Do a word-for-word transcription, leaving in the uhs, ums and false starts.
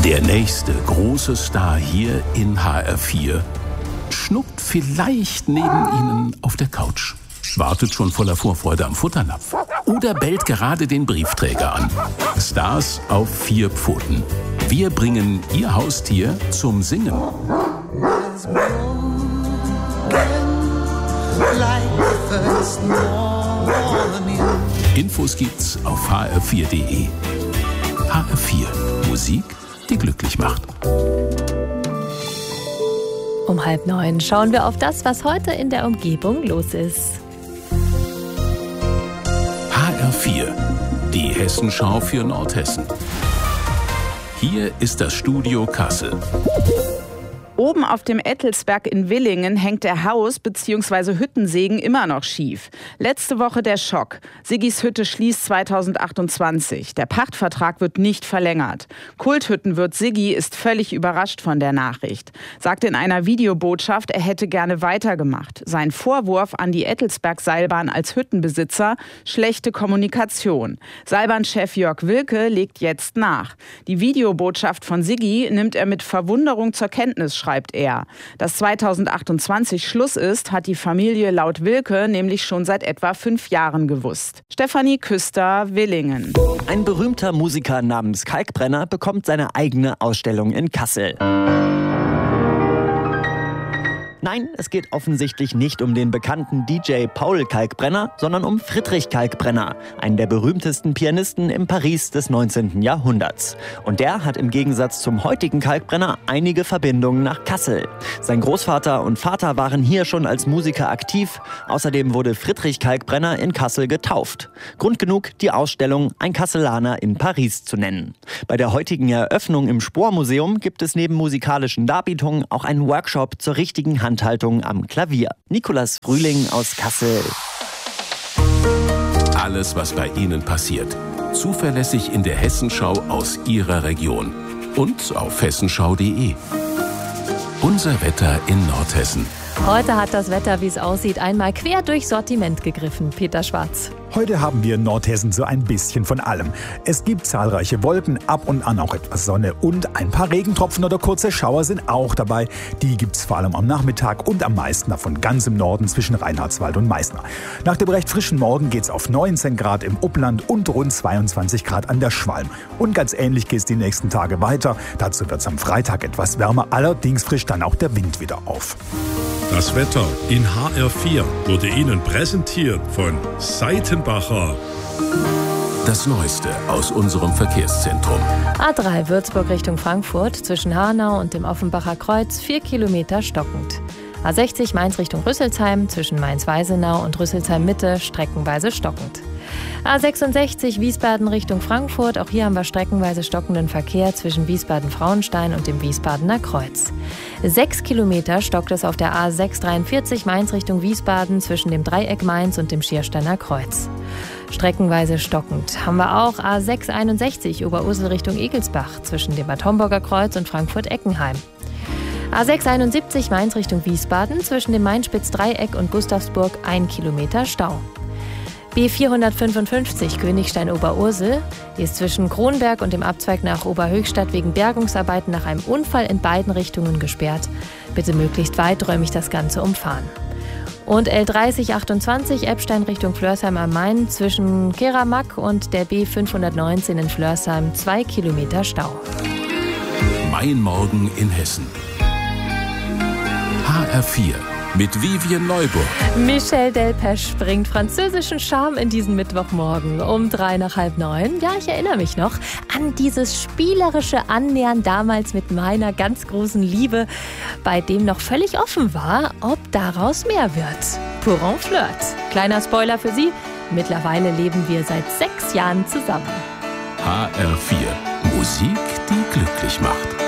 Der nächste große Star hier in H R vier schnuckt vielleicht neben Ihnen auf der Couch, wartet schon voller Vorfreude am Futternapf oder bellt gerade den Briefträger an. Stars auf vier Pfoten. Wir bringen Ihr Haustier zum Singen. Infos gibt's auf h r vier punkt d e. H R vier. Musik, die glücklich macht. Um halb neun schauen wir auf das, was heute in der Umgebung los ist. H R vier, die Hessenschau für Nordhessen. Hier ist das Studio Kassel. Oben auf dem Ettelsberg in Willingen hängt der Haus- bzw. Hüttensegen immer noch schief. Letzte Woche der Schock. Siggis Hütte schließt zweitausendachtundzwanzig. Der Pachtvertrag wird nicht verlängert. Kulthüttenwirt Siggi ist völlig überrascht von der Nachricht. Sagt in einer Videobotschaft, er hätte gerne weitergemacht. Sein Vorwurf an die Ettelsberg-Seilbahn als Hüttenbesitzer: schlechte Kommunikation. Seilbahnchef Jörg Wilke legt jetzt nach. Die Videobotschaft von Siggi nimmt er mit Verwunderung zur Kenntnis, schreibt er. Dass zweitausendachtundzwanzig Schluss ist, hat die Familie laut Wilke nämlich schon seit etwa fünf Jahren gewusst. Stefanie Küster, Willingen. Ein berühmter Musiker namens Kalkbrenner bekommt seine eigene Ausstellung in Kassel. Nein, es geht offensichtlich nicht um den bekannten D J Paul Kalkbrenner, sondern um Friedrich Kalkbrenner, einen der berühmtesten Pianisten im Paris des neunzehnten Jahrhunderts. Und der hat im Gegensatz zum heutigen Kalkbrenner einige Verbindungen nach Kassel. Sein Großvater und Vater waren hier schon als Musiker aktiv. Außerdem wurde Friedrich Kalkbrenner in Kassel getauft. Grund genug, die Ausstellung Ein Kasselaner in Paris zu nennen. Bei der heutigen Eröffnung im Spohr-Museum gibt es neben musikalischen Darbietungen auch einen Workshop zur richtigen Hand Handhaltung am Klavier. Nikolas Frühling aus Kassel. Alles, was bei Ihnen passiert, zuverlässig in der Hessenschau aus Ihrer Region und auf hessenschau punkt d e. Unser Wetter in Nordhessen. Heute hat das Wetter, wie es aussieht, einmal quer durchs Sortiment gegriffen. Peter Schwarz. Heute haben wir in Nordhessen so ein bisschen von allem. Es gibt zahlreiche Wolken, ab und an auch etwas Sonne und ein paar Regentropfen oder kurze Schauer sind auch dabei. Die gibt's vor allem am Nachmittag und am meisten davon ganz im Norden zwischen Reinhardswald und Meißner. Nach dem recht frischen Morgen geht's auf neunzehn Grad im Upland und rund zweiundzwanzig Grad an der Schwalm. Und ganz ähnlich geht's die nächsten Tage weiter. Dazu wird's am Freitag etwas wärmer, allerdings frischt dann auch der Wind wieder auf. Das Wetter in H R vier wurde Ihnen präsentiert von Seitenbacher. Das Neueste aus unserem Verkehrszentrum. A drei Würzburg Richtung Frankfurt zwischen Hanau und dem Offenbacher Kreuz vier Kilometer stockend. A sechzig Mainz Richtung Rüsselsheim zwischen Mainz-Weisenau und Rüsselsheim-Mitte streckenweise stockend. A sechsundsechzig Wiesbaden Richtung Frankfurt, auch hier haben wir streckenweise stockenden Verkehr zwischen Wiesbaden-Frauenstein und dem Wiesbadener Kreuz. Sechs Kilometer stockt es auf der A sechshundertdreiundvierzig Mainz Richtung Wiesbaden zwischen dem Dreieck Mainz und dem Schiersteiner Kreuz. Streckenweise stockend haben wir auch A sechshunderteinundsechzig Oberursel Richtung Egelsbach zwischen dem Bad Homburger Kreuz und Frankfurt-Eckenheim. A sechshunderteinundsiebzig Mainz Richtung Wiesbaden zwischen dem Mainspitz-Dreieck und Gustavsburg ein Kilometer Stau. B vierhundertfünfundfünfzig Königstein-Oberursel, die ist zwischen Kronberg und dem Abzweig nach Oberhöchstadt wegen Bergungsarbeiten nach einem Unfall in beiden Richtungen gesperrt. Bitte möglichst weiträumig das Ganze umfahren. Und L dreißig achtundzwanzig Eppstein Richtung Flörsheim am Main zwischen Keramak und der B fünfhundertneunzehn in Flörsheim zwei Kilometer Stau. Mein Morgen in Hessen. H R vier. Mit Vivian Neuburg. Michel Delpech bringt französischen Charme in diesen Mittwochmorgen um drei nach halb neun. Ja, ich erinnere mich noch an dieses spielerische Annähern damals mit meiner ganz großen Liebe, bei dem noch völlig offen war, ob daraus mehr wird. Pour un flirt. Kleiner Spoiler für Sie, mittlerweile leben wir seit sechs Jahren zusammen. H R vier. Musik, die glücklich macht.